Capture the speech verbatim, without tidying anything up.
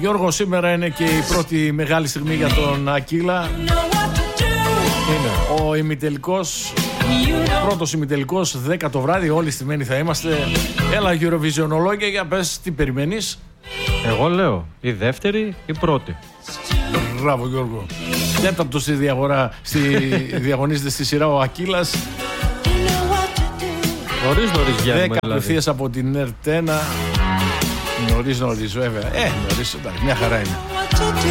Γιώργο, σήμερα είναι και η πρώτη μεγάλη στιγμή για τον Ακύλα. Είναι ο ημιτελικός, πρώτος ημιτελικός, δέκα το βράδυ, όλοι στημένοι θα είμαστε. Έλα Eurovisionολόγια, για πες τι περιμένεις. Εγώ λέω η δεύτερη, η πρώτη. Μπράβο Γιώργο. Τέταρτος στη διαγορά, στη διαγωνίζεται στη σειρά ο Ακύλας. Νωρίς νωρίς βγαίνουμε δέκα δηλαδή. απευθείας από την ΕΡΤ ένα. Νωρίς νωρίς βέβαια. Ε, νωρίς, εντάξει, μια χαρά είναι.